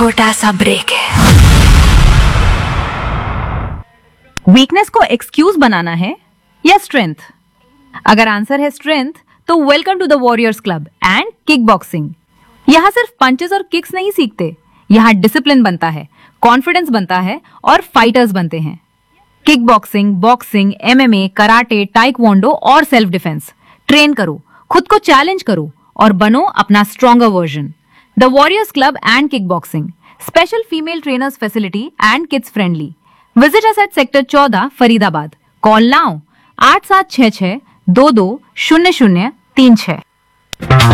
छोटा सा ब्रेक है। वीकनेस को एक्सक्यूज बनाना है या स्ट्रेंथ? अगर आंसर है स्ट्रेंथ, तो welcome to the warriors club and kick boxing. यहाँ सिर्फ पंचेस और किक्स नहीं सीखते, यहाँ डिसिप्लिन बनता है, कॉन्फिडेंस बनता है और फाइटर्स बनते हैं। Kick boxing, boxing, MMA, karate, taekwondo और सेल्फ डिफेंस। ट्रेन करो, खुद को चैलेंज करो और बनो अपना stronger version. The warriors club and kick boxing, special female trainers facility and kids friendly. Visit us at sector 14, Faridabad. Call now 8766 220036।